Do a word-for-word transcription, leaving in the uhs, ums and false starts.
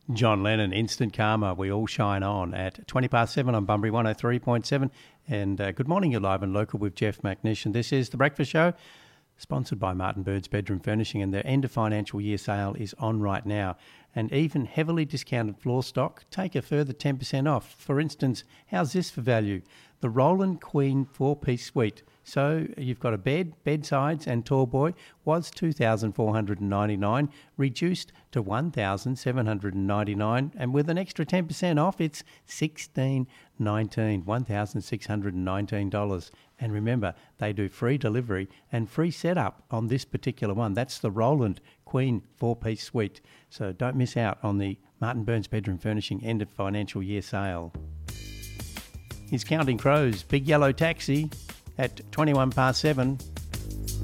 John Lennon, Instant Karma, we all shine on at twenty past seven on Bunbury one oh three point seven. And uh, good morning, you're live and local with Jeff McNish. And this is The Breakfast Show, sponsored by Martin Bird's Bedroom Furnishing. And their end of financial year sale is on right now. And even heavily discounted floor stock, take a further ten percent off. For instance, how's this for value? The Roland Queen four-piece suite. So you've got a bed, bedsides and tall boy, was two thousand four hundred ninety-nine dollars, reduced to one thousand seven hundred ninety-nine dollars, and with an extra ten percent off, it's sixteen nineteen dollars, one thousand six hundred nineteen dollars. And remember, they do free delivery and free setup on this particular one. That's the Roland Queen four-piece suite. So don't miss out on the Martin Burns Bedroom Furnishing end of financial year sale. Here's Counting Crows, Big Yellow Taxi at twenty-one past seven.